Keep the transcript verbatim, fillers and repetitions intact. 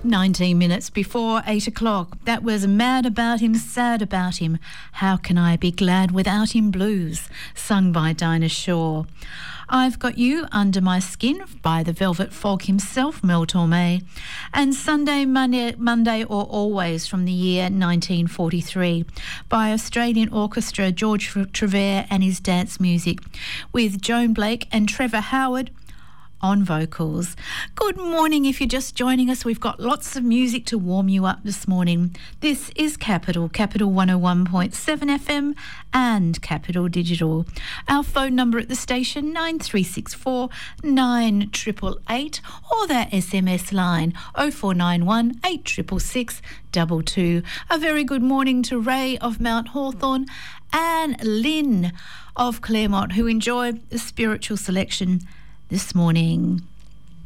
nineteen minutes before eight o'clock. That was Mad About Him, Sad About Him, How Can I Be Glad Without Him Blues, sung by Dinah Shaw. I've Got You Under My Skin by the Velvet Fog himself, Mel Torme. And Sunday, Monday, Monday or Always from the year nineteen forty-three by Australian orchestra George Trevere and his dance music, with Joan Blake and Trevor Howard on vocals. Good morning. If you're just joining us, we've got lots of music to warm you up this morning. This is Capital, Capital one oh one point seven F M and Capital Digital. Our phone number at the station, nine three six four, nine eight eight eight, or that S M S line, oh four nine one, eight six six six, two two. A very good morning to Ray of Mount Hawthorn and Lynn of Claremont, who enjoy the spiritual selection this morning.